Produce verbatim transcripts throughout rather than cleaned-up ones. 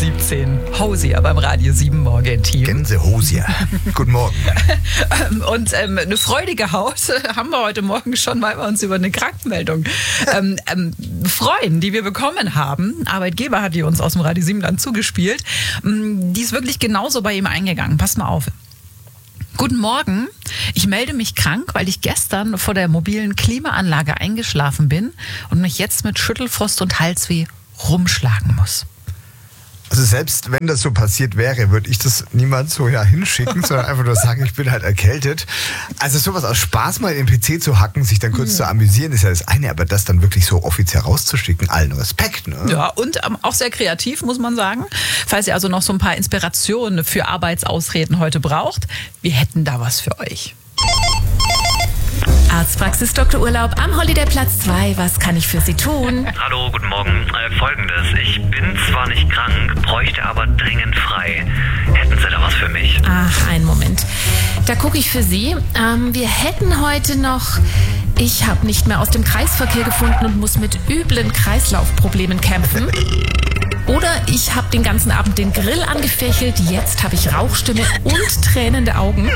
siebzehn. Hosier beim Radio sieben Morgen-Team. Gänsehosier. Guten Morgen. Und ähm, eine freudige Haut haben wir heute Morgen schon, weil wir uns über eine Krankmeldung ähm, ähm, freuen, die wir bekommen haben. Arbeitgeber hat die uns aus dem Radio sieben Land zugespielt. Die ist wirklich genauso bei ihm eingegangen. Passt mal auf. Guten Morgen. Ich melde mich krank, weil ich gestern vor der mobilen Klimaanlage eingeschlafen bin und mich jetzt mit Schüttelfrost und Halsweh rumschlagen muss. Also selbst wenn das so passiert wäre, würde ich das niemals so ja hinschicken, sondern einfach nur sagen, ich bin halt erkältet. Also sowas aus Spaß mal in den P C zu hacken, sich dann kurz mhm. zu amüsieren, ist ja das eine, aber das dann wirklich so offiziell rauszuschicken, allen Respekt. Ne? Ja, und ähm, auch sehr kreativ, muss man sagen. Falls ihr also noch so ein paar Inspirationen für Arbeitsausreden heute braucht, wir hätten da was für euch. Arztpraxis Doktor Urlaub am Holidayplatz zwei. Was kann ich für Sie tun? Hallo, guten Morgen. Äh, Folgendes. Ich bin zwar nicht krank, bräuchte aber dringend frei. Hätten Sie da was für mich? Ach, einen Moment. Da gucke ich für Sie. Ähm, wir hätten heute noch... Ich habe nicht mehr aus dem Kreisverkehr gefunden und muss mit üblen Kreislaufproblemen kämpfen. Oder ich habe den ganzen Abend den Grill angefächelt, jetzt habe ich Rauchstimme und tränende Augen.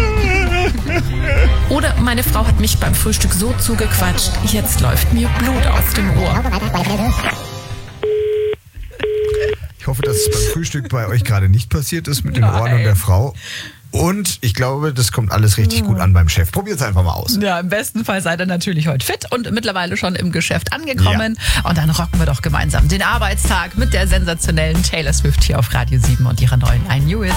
Oder meine Frau hat mich beim Frühstück so zugequatscht, jetzt läuft mir Blut aus dem Ohr. Ich hoffe, dass es beim Frühstück bei euch gerade nicht passiert ist mit den Nein. Ohren und der Frau. Und ich glaube, das kommt alles richtig gut an beim Chef. Probiert es einfach mal aus. Ja, im besten Fall seid ihr natürlich heute fit und mittlerweile schon im Geschäft angekommen. Ja. Und dann rocken wir doch gemeinsam den Arbeitstag mit der sensationellen Taylor Swift hier auf Radio sieben und ihrer neuen I Knew It.